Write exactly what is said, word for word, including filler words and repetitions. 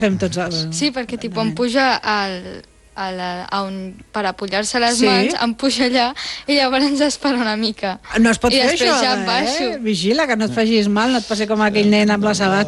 Fem tots el... Sí, perquè tipus em puja al, a la, a un, per apollar-se les Sí. mans, em puja allà i llavors ens espera una mica. No es pot I fer després això, ja em baixo. eh? Vigila, que no et facis mal, no et passi com aquell nen amb la sabata.